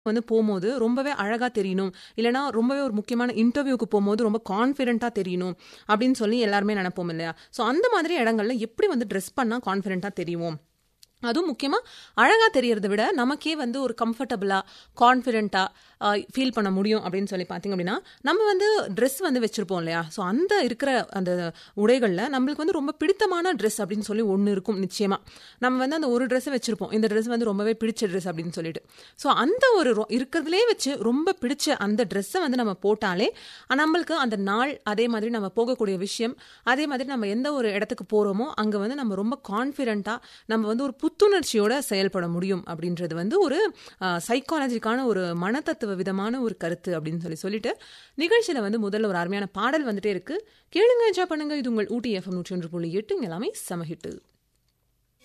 வந்து போகும்போது ரொம்பவே அழகா தெரியணும், இல்லைனா ரொம்பவே ஒரு முக்கியமான இன்டர்வியூக்கு போகும்போது ரொம்ப கான்ஃபிடென்ட்டா தெரியணும் அப்படின்னு சொல்லி எல்லாருமே நினைப்போம் இல்லையா? ஸோ அந்த மாதிரி இடங்கள்ல எப்படி வந்து ட்ரெஸ் பண்ணா கான்ஃபிடென்ட்டா தெரியும், அதுவும் முக்கியமா அழகா தெரியறத விட நமக்கே வந்து ஒரு கம்ஃபர்டபுளா கான்ஃபிடென்ட்டா ஃபீல் பண்ண முடியும் அப்படின்னு சொல்லி பார்த்தீங்க அப்படின்னா, நம்ம வந்து ட்ரெஸ் வந்து வச்சிருப்போம் இல்லையா? ஸோ அந்த இருக்கிற அந்த உடைகள்ல நம்மளுக்கு வந்து ரொம்ப பிடித்தமான ட்ரெஸ் அப்படின்னு சொல்லி ஒன்று இருக்கும் நிச்சயமா. நம்ம வந்து அந்த ஒரு ட்ரெஸ்ஸை வச்சிருப்போம், இந்த ட்ரெஸ் வந்து ரொம்பவே பிடிச்ச ட்ரெஸ் அப்படின்னு சொல்லிட்டு. ஸோ அந்த ஒரு இருக்கிறதுலே வச்சு ரொம்ப பிடிச்ச அந்த ட்ரெஸ்ஸை வந்து நம்ம போட்டாலே நம்மளுக்கு அந்த நாள், அதே மாதிரி நம்ம போகக்கூடிய விஷயம், அதே மாதிரி நம்ம எந்த ஒரு இடத்துக்கு போகிறோமோ அங்கே வந்து நம்ம ரொம்ப கான்ஃபிடென்ட்டாக நம்ம வந்து ஒரு புத்துணர்ச்சியோட செயல்பட முடியும் அப்படின்றது வந்து ஒரு சைக்காலஜிக்கான ஒரு மனத்தத்துவ விதமான ஒரு கருத்து அப்படின்னு சொல்லிட்டு நிகழ்ச்சியில வந்து முதல்ல ஒரு அருமையான பாடல் வந்துட்டே இருக்கு. கேளுங்க, என்ஜாய் பண்ணுங்க. இது உங்கள் ஊட்டி FM 101.8 எல்லாமே சமஹிட்டு.